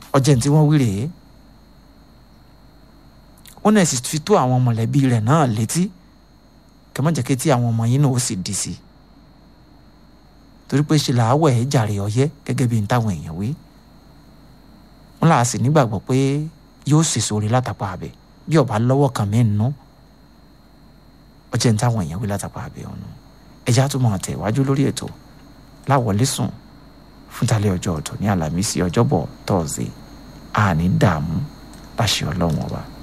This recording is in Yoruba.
ọjẹ́ tí wọ́n wí rèé wọ́n náà sì fi tó àwọn mọ̀lẹ́bí rẹ̀ náà létí kẹ́mọ́jẹ̀kẹ́ tí àwọn ọmọ yín náà ó sì dì sí torí pé ṣe làáwọ̀ ẹ̀ jàre ọyẹ́ gẹ́gẹ́ bí n táwọn èèyàn wí wọ́n là á sì nígbàgbọ́ pé yóò sèso orí látàpá abẹ bí ọba lọ́wọ́ kan mí nù ọjẹ́ n táwọn èèyàn wí látàpá abẹ ọ̀nà ẹja tó máa tẹ̀ wájú lórí ètò láwọlé sùn fún talẹ́ ọjọ́ ọ̀tọ̀ ní àlàmísì ọjọ́bọ̀ tọ́ọ̀sì àní dààmú láṣẹ ọlọ́run ọba.